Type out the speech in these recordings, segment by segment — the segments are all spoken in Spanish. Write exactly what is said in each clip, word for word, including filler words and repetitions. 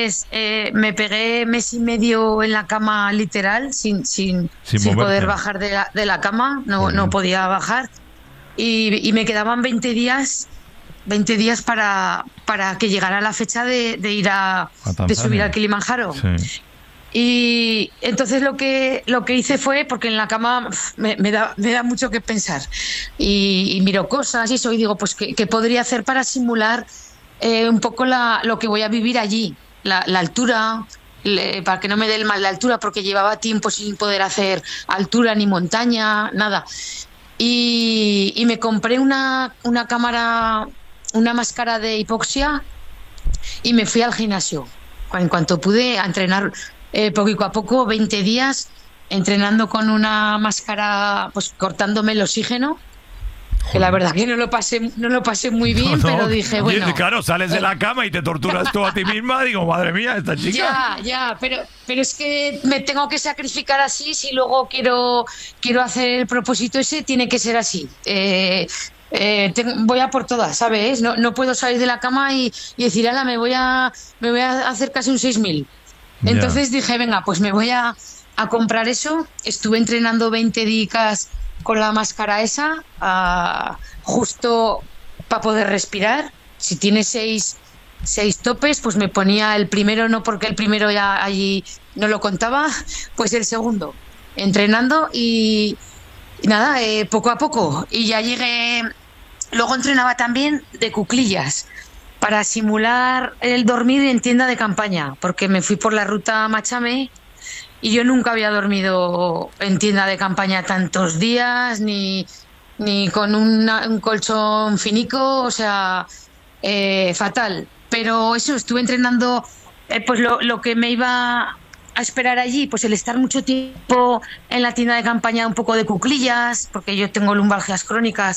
Entonces eh, me pegué mes y medio en la cama literal, sin, sin, Sin sin moverte. poder bajar de la, de la cama, no, Joder. no podía bajar. Y, y me quedaban veinte días, veinte días para, para que llegara la fecha de, de ir a, A de Tanzania. subir al Kilimanjaro. Sí. Y entonces lo que, lo que hice fue, porque en la cama uf, me, me, da, me da mucho que pensar, y, y miro cosas y eso, y digo, pues, ¿qué, qué podría hacer para simular eh, un poco la, lo que voy a vivir allí? La, la altura, le- para que no me dé el mal la altura, porque llevaba tiempo sin poder hacer altura ni montaña, nada. Y, y me compré una, una cámara, una máscara de hipoxia y me fui al gimnasio. En cuanto pude, a entrenar eh, poquito a poco, veinte días, entrenando con una máscara, pues cortándome el oxígeno, que la verdad que no lo pasé, no lo pasé muy bien, No, no. pero dije, bueno. Y, claro, sales de la cama y te torturas tú a ti misma. Digo, madre mía, esta chica. Ya, ya, pero, pero es que me tengo que sacrificar así si luego quiero, quiero hacer el propósito ese, tiene que ser así. Eh, eh, tengo- voy a por todas, ¿sabes? No, no puedo salir de la cama y, y decir, ala, me voy a, me voy a hacer casi un seis mil. Ya. Entonces dije, venga, pues me voy a, a comprar eso. Estuve entrenando veinte días con la máscara esa, ah, justo para poder respirar. Si tiene seis, seis topes, pues me ponía el primero, no porque el primero ya allí no lo contaba, pues el segundo, entrenando y, y nada, eh, poco a poco. Y ya llegué, luego entrenaba también de cuclillas para simular el dormir en tienda de campaña, porque me fui por la ruta Machame y yo nunca había dormido en tienda de campaña tantos días, ni, ni con una- un colchón finico, o sea, eh, fatal. Pero eso, estuve entrenando, eh, pues lo, lo que me iba a esperar allí, pues el estar mucho tiempo en la tienda de campaña, un poco de cuclillas, porque yo tengo lumbalgias crónicas.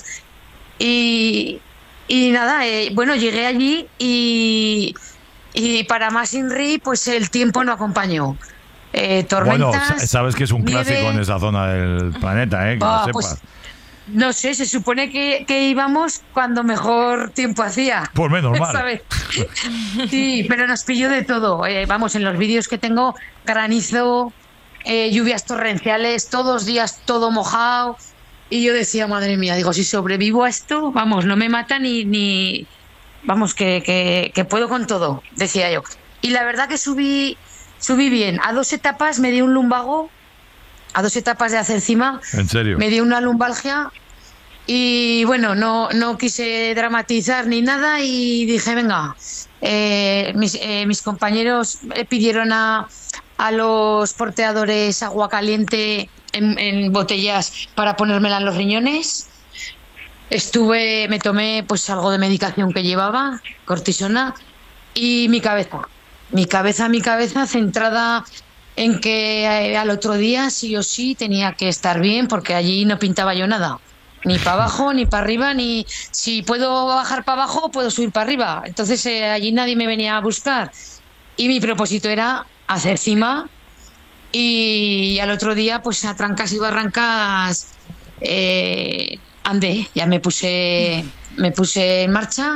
Y, y nada, eh, bueno, llegué allí y, y para más Inri, pues el tiempo no acompañó. Eh, Bueno, tormentas, sa- sabes que es un nieve. clásico en esa zona del planeta, ¿eh? Que Bah, lo pues sepas. no sé, se supone que, que íbamos cuando mejor tiempo hacía. Pues menos mal. ¿Sabes? Sí, pero nos pilló de todo. Eh, vamos, en los vídeos que tengo, granizo, eh, lluvias torrenciales, todos los días todo mojado. Y yo decía, madre mía, digo, si sobrevivo a esto, vamos, no me mata ni, ni vamos, que, que, que puedo con todo, decía yo. Y la verdad que subí, subí bien. A dos etapas me dio un lumbago, a dos etapas de hacer cima, En serio. me dio una lumbalgia. Y bueno, no, no quise dramatizar ni nada y dije, venga, eh, mis, eh, mis compañeros eh, pidieron a, a los porteadores agua caliente en, en botellas para ponérmela en los riñones. Estuve, me tomé pues algo de medicación que llevaba, cortisona, y mi cabeza. Mi cabeza, mi cabeza centrada en que eh, al otro día sí o sí tenía que estar bien porque allí no pintaba yo nada. Ni para abajo, ni para arriba, ni si puedo bajar para abajo, puedo subir para arriba. Entonces eh, allí nadie me venía a buscar. Y mi propósito era hacer cima y al otro día, pues a trancas y barrancas, eh, andé, ya me puse, me puse en marcha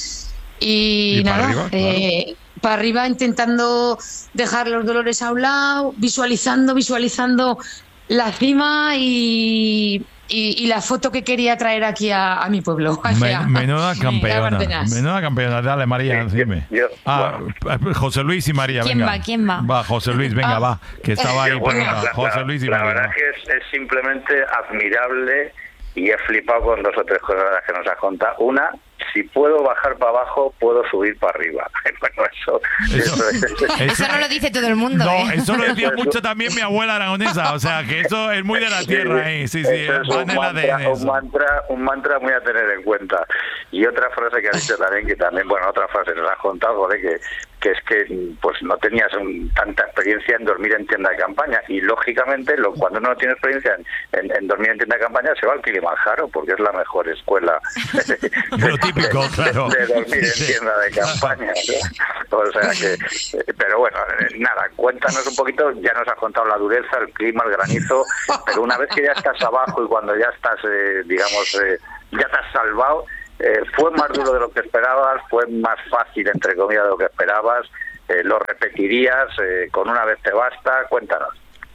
y, Y para nada, arriba, eh, para arriba intentando dejar los dolores a un lado, visualizando, visualizando la cima y, y, y la foto que quería traer aquí a, a mi pueblo. O Men- sea, menuda la campeona. Bárcenas. Menuda campeona. Dale, María, Sí, dime. yo- ah, José Luis y María, ¿Quién venga. va? ¿Quién va? Va, José Luis, venga, Ah. va. Que estaba ahí. Yo, bueno, preguntando. la, José la- Luis y la María. verdad va. que es, es simplemente admirable y he flipado con dos o tres cosas que nos has contado. Una, si puedo bajar para abajo, puedo subir para arriba. Bueno, eso... Eso- eso es- Eso no lo dice todo el mundo, No, ¿eh? eso lo decía mucho también mi abuela aragonesa. O sea, que eso es muy de la tierra, ¿eh? Sí, sí, Eso es va un en el A D mantra, N. un, eso. mantra, un mantra muy a tener en cuenta. Y otra frase que has dicho también, que también, bueno, otra frase que nos has contado, joder, que, que es que pues no tenías un- tanta experiencia en dormir en tienda de campaña. Y lógicamente, lo, cuando uno no tiene experiencia en, en, en dormir en tienda de campaña, se va al Kilimanjaro, porque es la mejor escuela Lo típico, de, claro. de dormir en Sí. tienda de campaña, ¿no? O sea que, eh, pero bueno, eh, nada, cuéntanos un poquito, ya nos has contado la dureza, el clima, el granizo, pero una vez que ya estás abajo y cuando ya estás, eh, digamos, eh, ya te has salvado, eh, ¿fue más duro de lo que esperabas? ¿Fue más fácil, entre comillas, de lo que esperabas? Eh, ¿Lo repetirías? Eh, ¿Con una vez te basta? Cuéntanos.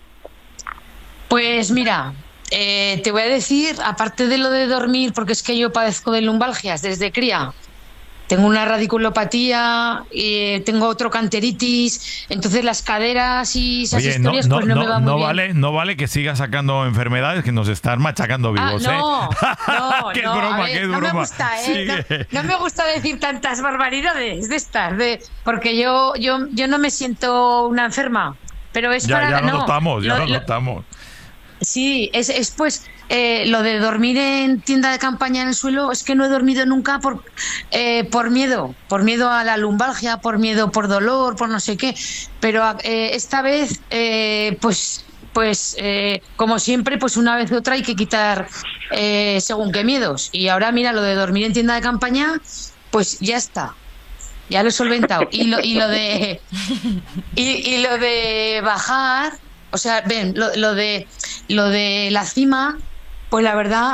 Pues mira, eh, te voy a decir, aparte de lo de dormir, porque es que yo padezco de lumbalgias desde cría. Tengo una radiculopatía, eh, tengo otro canteritis, entonces las caderas y esas Oye, historias no, pues no, no, me no, van muy no bien. vale, no vale que sigas sacando enfermedades que nos están machacando Ah, vivos, no, ¿eh? no, qué no, broma, a ver, qué no broma. me gusta, ¿eh? Sigue. No, no me gusta decir tantas barbaridades de estas, de, porque yo, yo, yo no me siento una enferma, pero es Ya, para... ya lo no, notamos, ya lo- lo lo- notamos. Sí, es, es pues eh, lo de dormir en tienda de campaña en el suelo, es que no he dormido nunca por, eh, por miedo, por miedo a la lumbalgia, por miedo, por dolor, por no sé qué, pero eh, esta vez, eh, pues, pues eh, como siempre, pues una vez u otra hay que quitar eh, según qué miedos. Y ahora mira, lo de dormir en tienda de campaña, pues ya está. Ya lo he solventado. Y lo, y lo de y, y lo de bajar, o sea, ven, lo, lo de lo de la cima, pues la verdad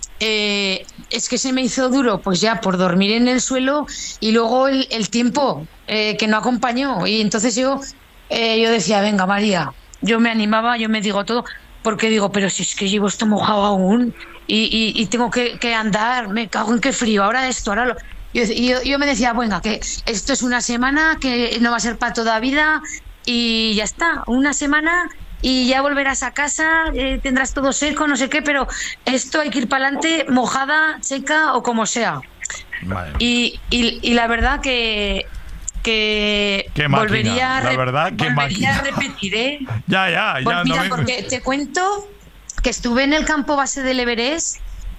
eh, es que se me hizo duro, pues ya por dormir en el suelo y luego el, el tiempo eh, que no acompañó. Y entonces yo, eh, yo decía, venga María, yo me animaba, yo me digo todo, porque digo, pero si es que llevo esto mojado aún y, y, y tengo que, que andar, me cago en qué frío, ahora esto, ahora lo... Y yo, yo me decía, venga, que esto es una semana, que no va a ser para toda vida y ya está, una semana y ya volverás a casa, eh, tendrás todo seco, no sé qué, pero esto hay que ir para adelante, mojada, seca o como sea. Vale. Y, y, y la verdad que, que Qué máquina, volvería, a, la re- verdad, qué volvería a máquina. repetir, ¿eh? Ya, ya, Pues ya. mira, no me- porque te cuento que estuve en el campo base del Everest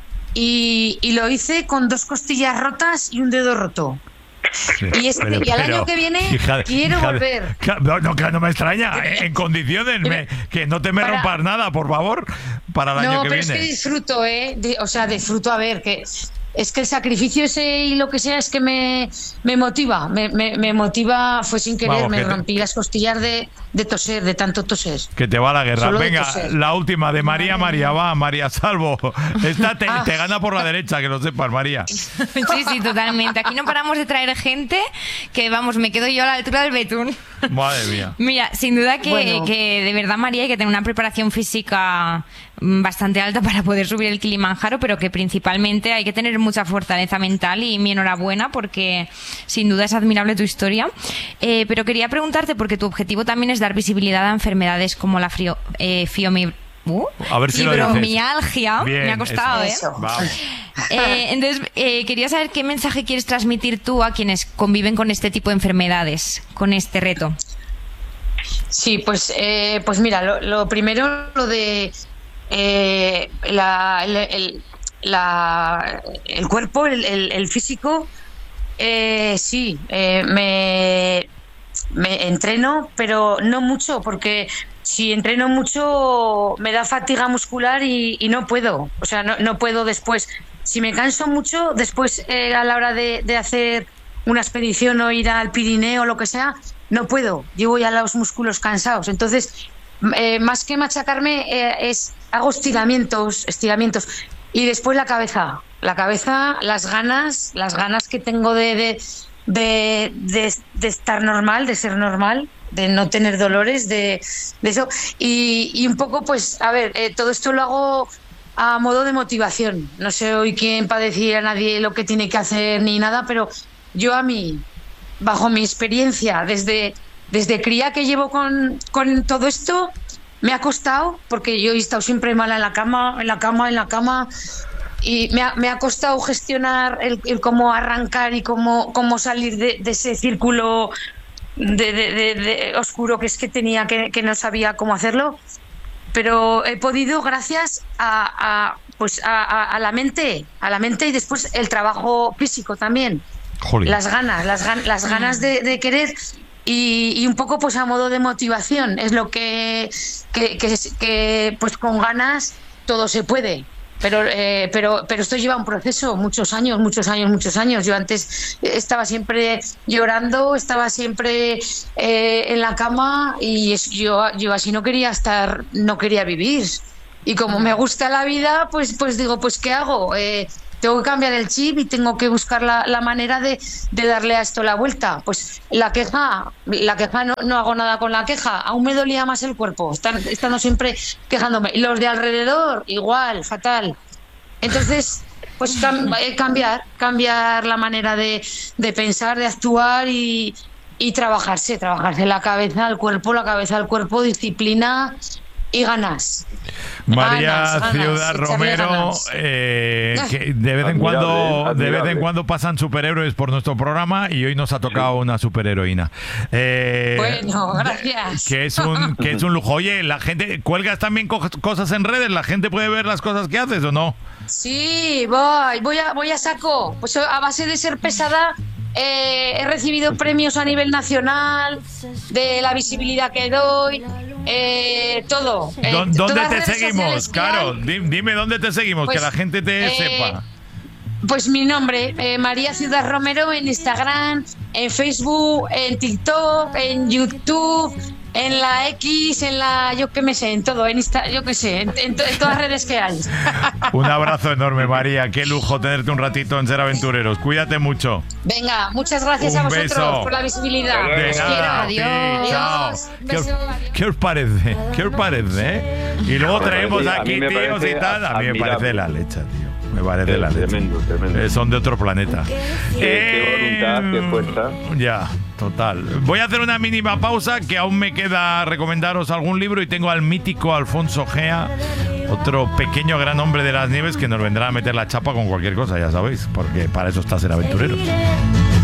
y, y lo hice con dos costillas rotas y un dedo roto. Sí, Y, este, pero- y al pero, año que viene hija de- quiero hija de- volver. ca- No, no, que no me extraña. eh, En condiciones, me- que no te me Para- rompas nada, por favor, para el No, año que pero viene. es que disfruto, ¿eh? De- o sea, disfruto a ver, que es que el sacrificio ese y lo que sea es que me, me motiva, me, me, me motiva, fue sin querer, Vamos, me que te- rompí las costillas de, de toser, de tanto toser. Que te va la guerra. Solo de Venga, toser. la última de María María, va, María Salvo. Esta te, Ah. te gana por la derecha, que lo sepas, María. Sí, sí, totalmente. Aquí no paramos de traer gente que, vamos, me quedo yo a la altura del betún. Madre mía. Mira, sin duda que, Bueno. que de verdad, María, hay que tener una preparación física mm, bastante alta para poder subir el Kilimanjaro, pero que principalmente hay que tener mucha fortaleza mental y mi enhorabuena porque sin duda es admirable tu historia. Eh, pero quería preguntarte, porque tu objetivo también es dar visibilidad a enfermedades como la frio, eh, fiomi- uh, A ver si lo dices. fibromialgia. Bien, Me ha costado, ¿eh? eso. Vamos. Eh, entonces, eh, quería saber qué mensaje quieres transmitir tú a quienes conviven con este tipo de enfermedades, con este reto. Sí, pues, eh, pues mira, lo, lo primero, lo de eh, la, el, el- la- el cuerpo, el, el- el físico, eh, sí, eh, me, me entreno, pero no mucho, porque si entreno mucho me da fatiga muscular y, y no puedo, o sea, no, no puedo después. Si me canso mucho, después eh, a la hora de, de hacer una expedición o ir al Pirineo o lo que sea, no puedo, llevo ya los músculos cansados. Entonces, eh, más que machacarme, eh, es hago estiramientos, estiramientos. Y después la cabeza, la cabeza, las ganas, las ganas que tengo de, de, de, de- de estar normal, de ser normal, de no tener dolores, de, de eso. Y, y un poco, pues, a ver, eh, todo esto lo hago a modo de motivación. No sé hoy quién para decir a nadie lo que tiene que hacer ni nada, pero yo a mí, bajo mi experiencia, desde, desde cría que llevo con, con todo esto, me ha costado, porque yo he estado siempre mala en la cama, en la cama, en la cama, y me ha, me ha costado gestionar el, el cómo arrancar y cómo, cómo salir de, de ese círculo de, de- de- de oscuro que es que tenía, que, que no sabía cómo hacerlo. Pero he podido gracias a, a, pues a, a- a la mente, a la mente y después el trabajo físico también. Jolín. Las ganas, las, gan- las ganas de, de querer y, y un poco pues a modo de motivación. Es lo que, que, que, que, pues con ganas todo se puede. Pero, eh, pero, pero esto lleva un proceso, muchos años, muchos años, muchos años. Yo antes estaba siempre llorando, estaba siempre eh, en la cama y es- yo, yo así no quería estar, no quería vivir. Y como me gusta la vida, pues, pues digo, pues ¿qué hago? Eh, tengo que cambiar el chip y tengo que buscar la, la manera de, de darle a esto la vuelta. Pues la queja, la queja no, no hago nada con la queja, aún me dolía más el cuerpo, estar, estando siempre quejándome. Y los de alrededor, igual, fatal. Entonces, pues cam, cambiar, cambiar la manera de, de pensar, de actuar y, y trabajarse, trabajarse la cabeza, el cuerpo, la cabeza, el cuerpo, disciplina y ganas. María ganas, ganas, Ciudad Romero, eh, que de vez en cuando, de vez en cuando pasan superhéroes por nuestro programa y hoy nos ha tocado una superheroína. Eh, bueno, gracias. Que es un, que es un lujo. Oye, la gente, ¿cuelgas también co- cosas en redes? ¿La gente puede ver las cosas que haces o no? Sí, voy, voy a, voy a saco. Pues a base de ser pesada. Eh, he recibido premios a nivel nacional de la visibilidad que doy, eh, todo. Eh, ¿Dónde todas te las redes seguimos? sociales que Claro, hay, di- dime dónde te seguimos, pues, que la gente te eh, sepa. Pues mi nombre, eh, María Ciudad Romero, en Instagram, en Facebook, en TikTok, en YouTube, en la X, en la, yo qué me sé, en todo, en Insta, yo qué sé, en, en, to- en todas las redes que hay. Un abrazo enorme, María. Qué lujo tenerte un ratito en Ser Aventureros. Cuídate mucho. Venga, muchas gracias Un a vosotros beso. por la visibilidad. De Os nada. quiero. Sí, chao. Adiós. ¿Qué os, Beso, adiós. qué os parece? ¿Qué os parece? eh? Y luego Me traemos parece- a aquí mí me tíos y parece tal. A mí me admirable. parece la leche, tío. Me parece la leche. Tremendo, tremendo. Eh, son de otro planeta. Qué- qué voluntad, qué fuerza. Ya, total. Voy a hacer una mínima pausa, que aún me queda recomendaros algún libro, y tengo al mítico Alfonso Gea, otro pequeño gran hombre de las nieves, que nos vendrá a meter la chapa con cualquier cosa, ya sabéis, porque para eso está Ser Aventureros.